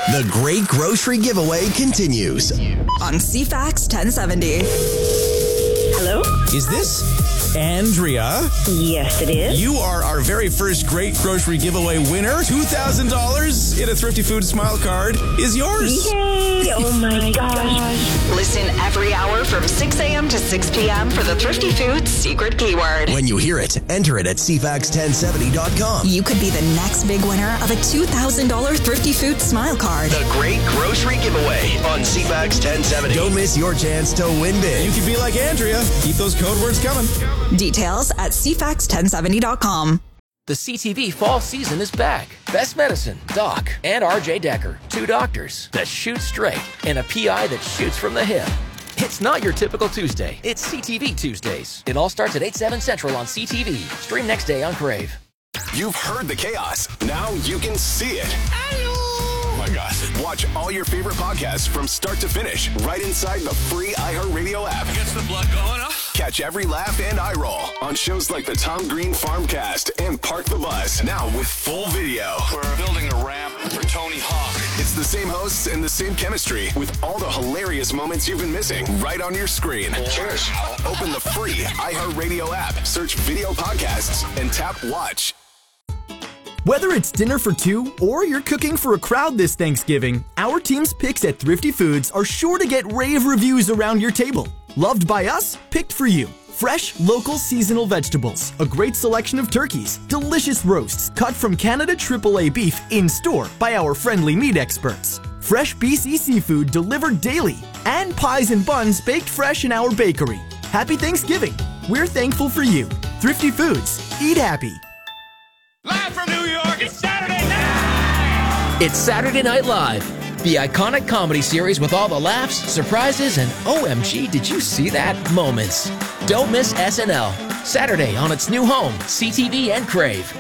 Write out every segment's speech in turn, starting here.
The Great Grocery Giveaway continues on CFAX 1070. Hello? Is this Andrea? Yes, it is. You are our very first Great Grocery Giveaway winner. $2,000 in a Thrifty Foods Smile card is yours. Yay! Oh my gosh. Listen every hour from 6 a.m. to 6 p.m. for the Thrifty Foods secret keyword. When you hear it, enter it at CFAX1070.com. You could be the next big winner of a $2,000 Thrifty Foods Smile card. The Great Grocery Giveaway on CFAX 1070. Don't miss your chance to win big. You could be like Andrea. Keep those code words coming. Details at CFAX1070.com. The CTV fall season is back. Best Medicine, Doc, and RJ Decker. Two doctors that shoot straight and a PI that shoots from the hip. It's not your typical Tuesday. It's CTV Tuesdays. It all starts at 8/7 Central on CTV. Stream next day on Crave. You've heard the chaos. Now you can see it. Oh my God. Watch all your favorite podcasts from start to finish right inside the free iHeartRadio app. Gets the blood going, huh? Catch every laugh and eye roll on shows like the Tom Green Farmcast and Park the Bus. Now with full video. We're building a ramp for Tony Hawk. It's the same hosts and the same chemistry with all the hilarious moments you've been missing right on your screen. Cheers. Open the free iHeartRadio app, search video podcasts, and tap watch. Whether it's dinner for two or you're cooking for a crowd this Thanksgiving, our team's picks at Thrifty Foods are sure to get rave reviews around your table. Loved by us, picked for you. Fresh, local, seasonal vegetables, a great selection of turkeys, delicious roasts cut from Canada AAA beef in store by our friendly meat experts, fresh BC seafood delivered daily, and pies and buns baked fresh in our bakery. Happy Thanksgiving! We're thankful for you. Thrifty Foods. Eat happy. Live from New York, it's Saturday night! It's Saturday Night Live, the iconic comedy series with all the laughs, surprises, and OMG, did you see that moments. Don't miss SNL, Saturday on its new home, CTV and Crave.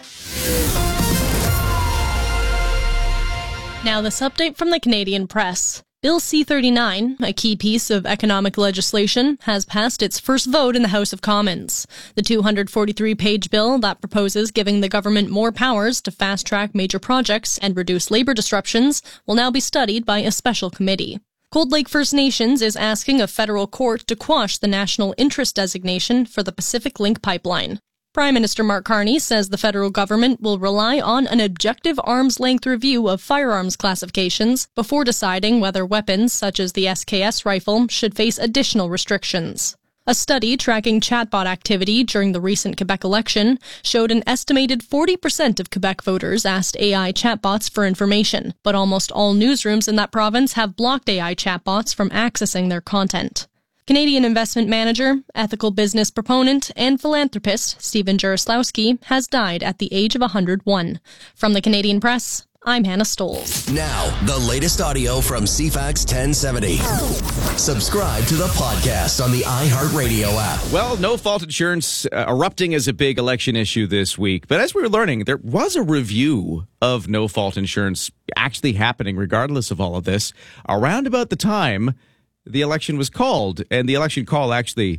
Now this update from the Canadian Press. Bill C-39, a key piece of economic legislation, has passed its first vote in the House of Commons. The 243-page bill that proposes giving the government more powers to fast-track major projects and reduce labor disruptions will now be studied by a special committee. Cold Lake First Nations is asking a federal court to quash the national interest designation for the Pacific Link pipeline. Prime Minister Mark Carney says the federal government will rely on an objective arm's-length review of firearms classifications before deciding whether weapons such as the SKS rifle should face additional restrictions. A study tracking chatbot activity during the recent Quebec election showed an estimated 40% of Quebec voters asked AI chatbots for information, but almost all newsrooms in that province have blocked AI chatbots from accessing their content. Canadian investment manager, ethical business proponent, and philanthropist Stephen Jaroslawski has died at the age of 101. From the Canadian Press, I'm Hannah Stoles. Now, the latest audio from CFAX 1070. Subscribe to the podcast on the iHeartRadio app. Well, no-fault insurance erupting as a big election issue this week. But as we were learning, there was a review of no-fault insurance actually happening regardless of all of this around about the time the election was called, and the election call actually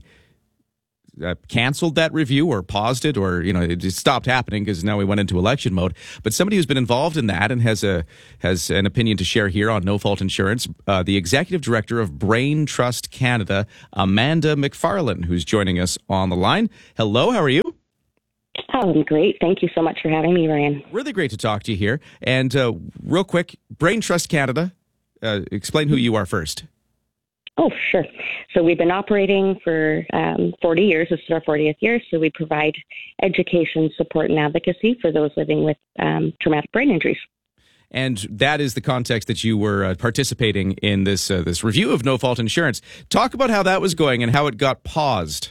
canceled that review or paused it, or it just stopped happening because now we went into election mode. But somebody who's been involved in that and has an opinion to share here on no fault insurance, the executive director of Brain Trust Canada, Amanda McFarlane, who's joining us on the line. Hello, how are you? Oh, I'm great. Thank you so much for having me, Ryan. Really great to talk to you here. And real quick, Brain Trust Canada, explain who you are first. Oh, sure. So we've been operating for 40 years. This is our 40th year. So we provide education, support, and advocacy for those living with traumatic brain injuries. And that is the context that you were participating in this review of no fault insurance. Talk about how that was going and how it got paused.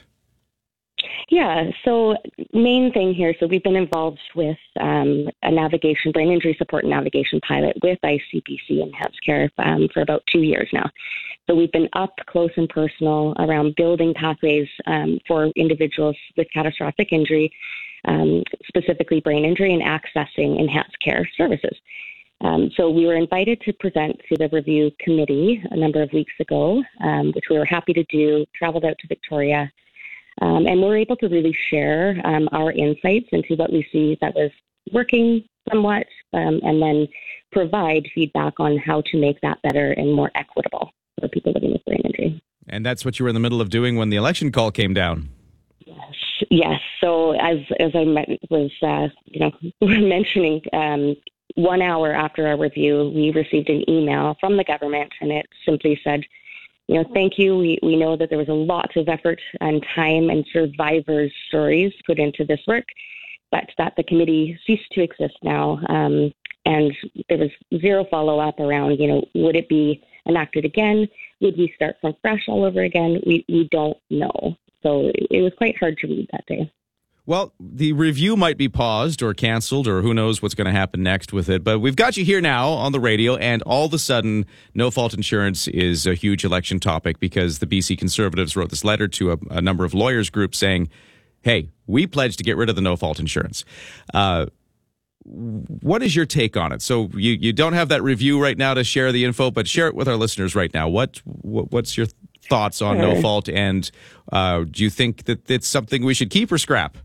Yeah, so main thing here, so we've been involved with a navigation, brain injury support and navigation pilot with ICBC Enhanced Care for about 2 years now. So we've been up close and personal around building pathways for individuals with catastrophic injury, specifically brain injury, and accessing enhanced care services. So we were invited to present to the review committee a number of weeks ago, which we were happy to do, traveled out to Victoria, and we're able to really share our insights into what we see that was working somewhat, and then provide feedback on how to make that better and more equitable for people living with brain injury. And that's what you were in the middle of doing when the election call came down. Yes. So as I was mentioning, 1 hour after our review, we received an email from the government, and it simply said, thank you. We know that there was a lot of effort and time and survivors' stories put into this work, but that the committee ceased to exist now. And there was zero follow-up around, would it be enacted again? Would we start from fresh all over again? We don't know. So it was quite hard to read that day. Well, the review might be paused or canceled, or who knows what's going to happen next with it. But we've got you here now on the radio, and all of a sudden, no-fault insurance is a huge election topic because the BC Conservatives wrote this letter to a number of lawyers groups saying, hey, we pledge to get rid of the no-fault insurance. What is your take on it? So you don't have that review right now to share the info, but share it with our listeners right now. What's your thoughts on no fault, and do you think that it's something we should keep or scrap?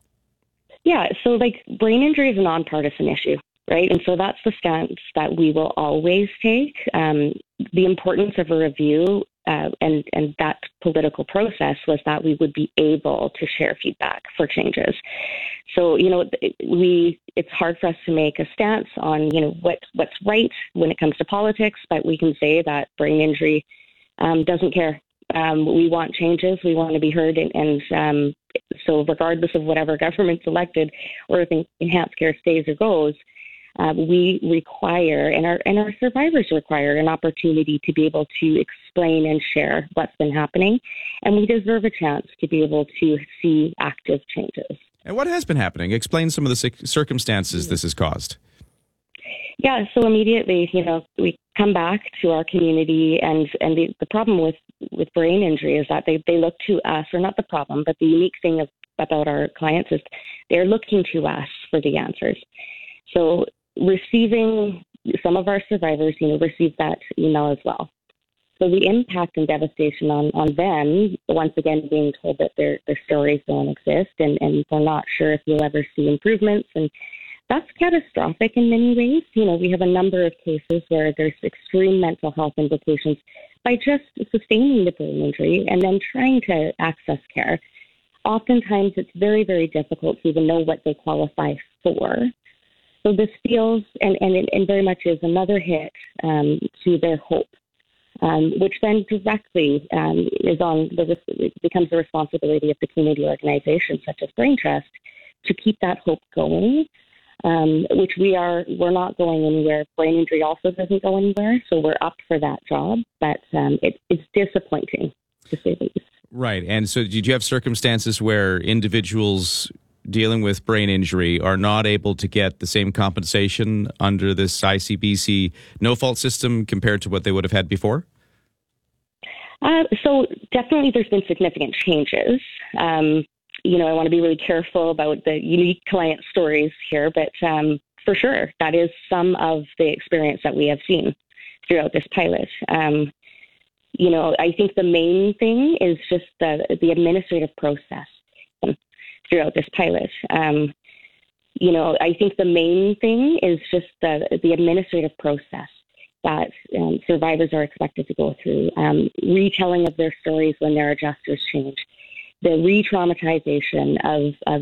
Yeah, so brain injury is a nonpartisan issue, right? And so that's the stance that we will always take. The importance of a review and that political process was that we would be able to share feedback for changes. So, it's hard for us to make a stance on, what's right when it comes to politics, but we can say that brain injury doesn't care. We want changes. We want to be heard. And so regardless of whatever government's elected or if enhanced care stays or goes, we require, and our survivors require, an opportunity to be able to explain and share what's been happening. And we deserve a chance to be able to see active changes. And what has been happening? Explain some of the circumstances this has caused. Yeah, so immediately, we come back to our community, and the problem with brain injury is that they look to us, or not the problem, but the unique thing about our clients is they're looking to us for the answers. So receiving, some of our survivors, received that email as well. So the impact and devastation on them, once again being told that their stories don't exist, and they're not sure if you'll ever see improvements, and that's catastrophic in many ways. We have a number of cases where there's extreme mental health implications by just sustaining the brain injury and then trying to access care. Oftentimes, it's very, very difficult to even know what they qualify for. So this feels, and very much is, another hit to their hope, which then directly becomes the responsibility of the community organizations such as Brain Trust to keep that hope going. Which we're not going anywhere. Brain injury also doesn't go anywhere, so we're up for that job. But it's disappointing, to say the least. Right. And so did you have circumstances where individuals dealing with brain injury are not able to get the same compensation under this ICBC no-fault system compared to what they would have had before? So definitely there's been significant changes. I want to be really careful about the unique client stories here, but for sure, that is some of the experience that we have seen throughout this pilot. I think the main thing is just the administrative process throughout this pilot. I think the main thing is just the administrative process that survivors are expected to go through, retelling of their stories when their adjusters change, the re-traumatization of